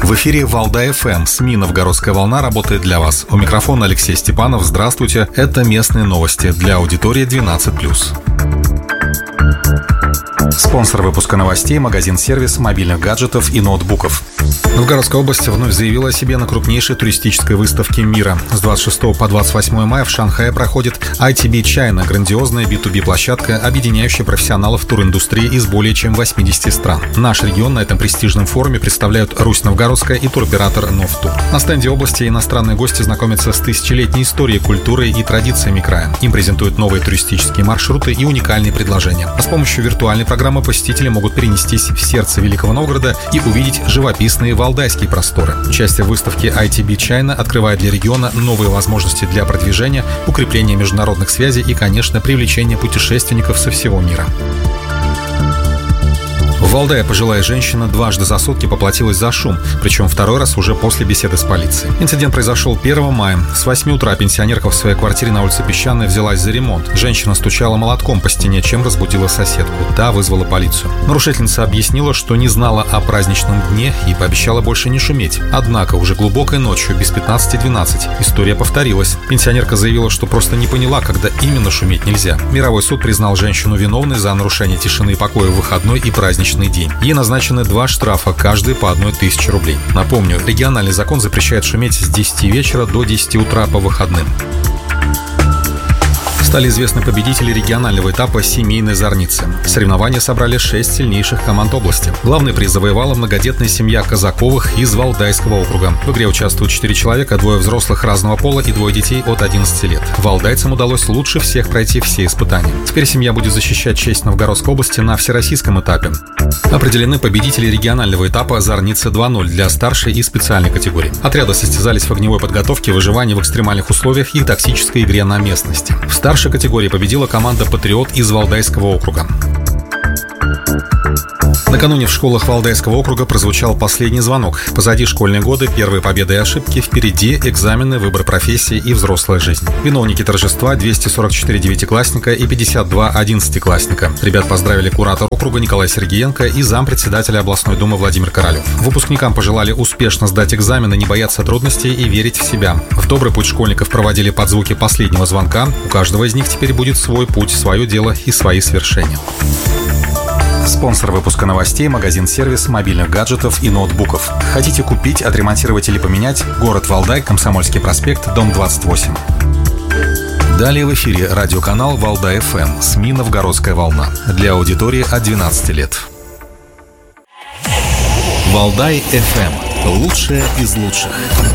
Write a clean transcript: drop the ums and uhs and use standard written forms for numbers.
В эфире Валдай ФМ. СМИ «Новгородская волна» работает для вас. У микрофона Алексей Степанов. Здравствуйте. Это местные новости для аудитории 12+. Спонсор выпуска новостей – магазин-сервис мобильных гаджетов и ноутбуков. Новгородская область вновь заявила о себе на крупнейшей туристической выставке мира. С 26 по 28 мая в Шанхае проходит ITB China – грандиозная B2B-площадка, объединяющая профессионалов туриндустрии из более чем 80 стран. Наш регион на этом престижном форуме представляют Русь Новгородская и туроператор Новтур. На стенде области иностранные гости знакомятся с тысячелетней историей, культурой и традициями края. Им презентуют новые туристические маршруты и уникальные предложения. А с помощью виртуальной программы посетители могут перенестись в сердце Великого Новгорода и увидеть живописные валдайские просторы. Участие в выставке ITB China открывает для региона новые возможности для продвижения, укрепления международных связей и, конечно, привлечения путешественников со всего мира. В Валдае пожилая женщина дважды за сутки поплатилась за шум, причем второй раз уже после беседы с полицией. Инцидент произошел 1 мая. С 8 утра пенсионерка в своей квартире на улице Песчаной взялась за ремонт. Женщина стучала молотком по стене, чем разбудила соседку. Та вызвала полицию. Нарушительница объяснила, что не знала о праздничном дне и пообещала больше не шуметь. Однако уже глубокой ночью, без 15:12, история повторилась. Пенсионерка заявила, что просто не поняла, когда именно шуметь нельзя. Мировой суд признал женщину виновной за нарушение тишины и покоя в выходной и праздничный день. Ей назначены 2 штрафа, каждый по 1000 рублей. Напомню, региональный закон запрещает шуметь с 10 вечера до 10 утра по выходным. Стали известны победители регионального этапа «Семейной зорницы». Соревнования собрали 6 сильнейших команд области. Главный приз завоевала многодетная семья Казаковых из Валдайского округа. В игре участвуют 4 человека, 2 взрослых разного пола и 2 детей от 11 лет. Валдайцам удалось лучше всех пройти все испытания. Теперь семья будет защищать честь Новгородской области на всероссийском этапе. Определены победители регионального этапа «Зорница 2.0» для старшей и специальной категории. Отряды состязались в огневой подготовке, выживании в экстремальных условиях и тактической игре на местности. В старшей категории победила команда «Патриот» из Валдайского округа. Накануне в школах Валдайского округа прозвучал последний звонок. Позади школьные годы, первые победы и ошибки, впереди экзамены, выбор профессии и взрослая жизнь. Виновники торжества – 244 девятиклассника и 52 одиннадцатиклассника. Ребят поздравили куратор округа Николай Сергеенко и зампредседателя областной думы Владимир Королев. Выпускникам пожелали успешно сдать экзамены, не бояться трудностей и верить в себя. В добрый путь школьников проводили под звуки последнего звонка. У каждого из них теперь будет свой путь, свое дело и свои свершения. Спонсор выпуска новостей – магазин-сервис мобильных гаджетов и ноутбуков. Хотите купить, отремонтировать или поменять? Город Валдай, Комсомольский проспект, дом 28. Далее в эфире радиоканал Валдай ФМ, СМИ «Новгородская волна» для аудитории от 12 лет. Валдай ФМ – лучшее из лучших.